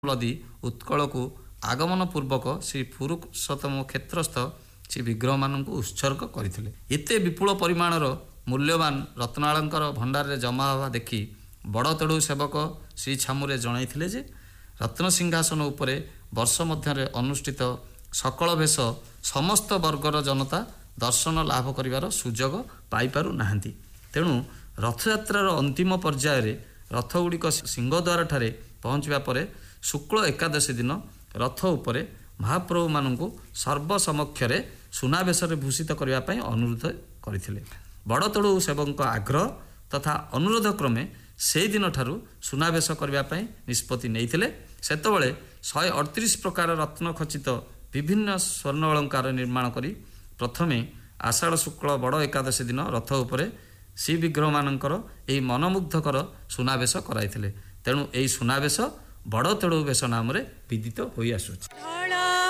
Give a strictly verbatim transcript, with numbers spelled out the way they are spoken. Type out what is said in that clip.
ନଦୀ ଉତ୍କଳକୁ ଆଗମନ ପୂର୍ବକ ଶ୍ରୀ ପୁରୁଷୋତ୍ତମ କ୍ଷେତ୍ରସ୍ଥ ଶ୍ରୀ ବିଗ୍ରହମାନଙ୍କୁ ଉତ୍ସର୍ଗ କରିଥିଲେ। ଏତେ ବିପୁଳ ପରିମାଣର ମୂଲ୍ୟବାନ ରତ୍ନାଳଙ୍କର ଭଣ୍ଡାରରେ ଜମା ହେବା ଦେଖି ବଡ଼ତୋଡ଼ୁ ସେବକ ଶ୍ରୀ ଛାମୁରେ ଜଣାଇଥିଲେ ଯେ ରତ୍ନସିଂହାସନ ଉପରେ ବର୍ଷ ମଧ୍ୟରେ ଅନୁଷ୍ଠିତ ସକଳ ବେଶ ସମସ୍ତ ବର୍ଗର ଜନତା ଦର୍ଶନ ଲାଭ କରିବାର ସୁଯୋଗ ପାଇପାରୁନାହାନ୍ତି। ତେଣୁ ରଥଯାତ୍ରାର ଅନ୍ତିମ ପର୍ଯ୍ୟାୟରେ ରଥଗୁଡ଼ିକ ସିଂହଦ୍ୱାରଠାରେ ପହଞ୍ଚିବା ପରେ ଶୁକ୍ଳ ଏକାଦଶୀ ଦିନ ରଥ ଉପରେ ମହାପ୍ରଭୁମାନଙ୍କୁ ସର୍ବସମକ୍ଷରେ ସୁନାବେଶରେ ଭୂଷିତ କରିବା ପାଇଁ ଅନୁରୋଧ କରିଥିଲେ। ବଡ଼ତୋଡ଼ୁ ସେବକଙ୍କ ଆଗ୍ରହ ତଥା ଅନୁରୋଧ କ୍ରମେ ସେହିଦିନଠାରୁ ସୁନାବେଶ କରିବା ପାଇଁ ନିଷ୍ପତ୍ତି ନେଇଥିଲେ। ସେତେବେଳେ ଶହେ ଅଠତିରିଶ ପ୍ରକାର ରତ୍ନ ଖଚିତ ବିଭିନ୍ନ ସ୍ୱର୍ଣ୍ଣ ଅଳଙ୍କାର ନିର୍ମାଣ କରି ପ୍ରଥମେ ଆଷାଢ଼ ଶୁକ୍ଳ ବଡ଼ ଏକାଦଶୀ ଦିନ ରଥ ଉପରେ ଶ୍ରୀବିଗ୍ରହମାନଙ୍କର ଏହି ମନମୁଗ୍ଧକର ସୁନାବେଶ କରାଇଥିଲେ। ତେଣୁ ଏହି ସୁନାବେଶ ବଡ଼ତୋଡ଼ୁ ବେଶ ନାମରେ ବିଦିତ ହୋଇ ଆସୁଅଛି।